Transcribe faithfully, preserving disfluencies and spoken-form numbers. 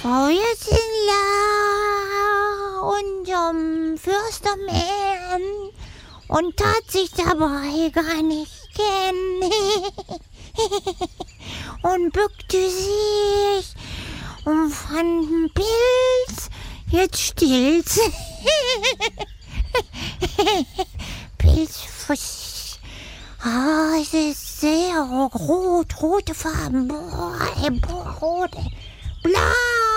Frau Jessinla unterm Fürstermann und tat sich dabei gar nicht kennen und bückte sich und fand einen Pilz, jetzt stillt's. Pilzfuß. Ah, es ist sehr rot, rote Farben. Boah, ey, boah, rot, ey. Blau.